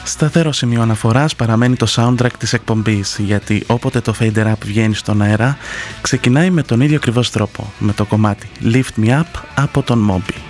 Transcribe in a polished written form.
Σταθερό σημείο αναφοράς παραμένει το soundtrack της εκπομπής, γιατί όποτε το Fader Up βγαίνει στον αέρα, ξεκινάει με τον ίδιο ακριβώς τρόπο, με το κομμάτι Lift Me Up από τον Moby.